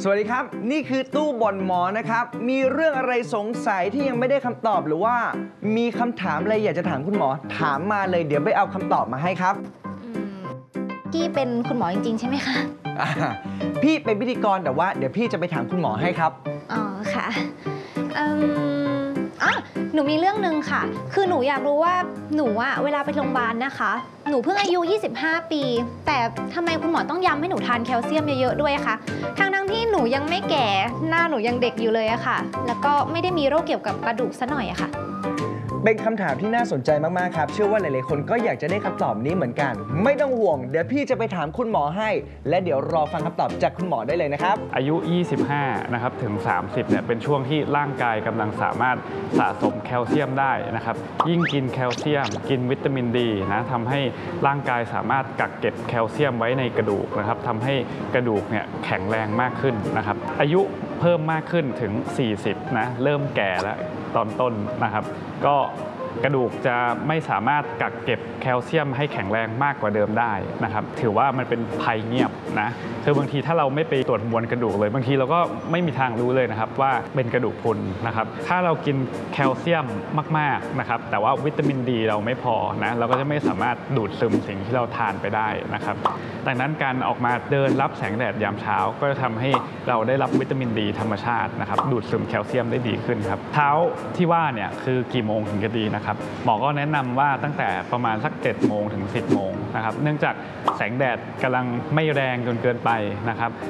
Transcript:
สวัสดีครับนี่คือตู้บ่นหมอนะครับมีเรื่องอะไรสงสัยที่ยังไม่ได้คำตอบหรือว่ามีคำถามอะไรอยากจะถามคุณหมอถามมาเลยเดี๋ยวไปเอาคำตอบมาให้ครับพี่เป็นคุณหมอจริงๆใช่ไหมคะพี่เป็นพิธีกรแต่ว่าเดี๋ยวพี่จะไปถามคุณหมอให้ครับอ๋อค่ะหนูมีเรื่องนึงค่ะคือหนูอยากรู้ว่าหนูเวลาไปโรงพยาบาลนะคะหนูเพิ่งอายุ25 ปีแต่ทำไมคุณหมอต้องย้ำให้หนูทานแคลเซียมเยอะๆด้วยคะทั้งที่หนูยังไม่แก่หน้าหนูยังเด็กอยู่เลยอะค่ะแล้วก็ไม่ได้มีโรคเกี่ยวกับกระดูกซะหน่อยอะค่ะเป็นคำถามที่น่าสนใจมากๆครับเชื่อว่าหลายๆคนก็อยากจะได้คำตอบนี้เหมือนกันไม่ต้องห่วงเดี๋ยวพี่จะไปถามคุณหมอให้และเดี๋ยวรอฟังคำตอบจากคุณหมอได้เลยนะครับอายุ 25 นะครับถึง 30 เนี่ยเป็นช่วงที่ร่างกายกำลังสามารถสะสมแคลเซียมได้นะครับยิ่งกินแคลเซียมกินวิตามินดีนะทำให้ร่างกายสามารถกักเก็บแคลเซียมไว้ในกระดูกนะครับทำให้กระดูกเนี่ยแข็งแรงมากขึ้นนะครับอายุเพิ่มมากขึ้นถึง 40 นะเริ่มแก่แล้วตอนต้นนะครับก็กระดูกจะไม่สามารถกักเก็บแคลเซียมให้แข็งแรงมากกว่าเดิมได้นะครับถือว่ามันเป็นภัยเงียบนะคือบางทีถ้าเราไม่ไปตรวจมวลกระดูกเลยบางทีเราก็ไม่มีทางรู้เลยนะครับว่าเป็นกระดูกพรุนนะครับถ้าเรากินแคลเซียมมากๆนะครับแต่ว่าวิตามินดีเราไม่พอนะเราก็จะไม่สามารถดูดซึมสิ่งที่เราทานไปได้นะครับดังนั้นการออกมาเดินรับแสงแดดยามเช้าก็จะทำให้เราได้รับวิตามินดีธรรมชาตินะครับดูดซึมแคลเซียมได้ดีขึ้นครับเช้าที่ว่าเนี่ยคือกี่โมงถึงจะดีนะครับหมอก็แนะนำว่าตั้งแต่ประมาณสัก7 โมงถึง 10 โมงนะครับเนื่องจากแสงแดดกำลังไม่แรงจนเกินไปนะครับ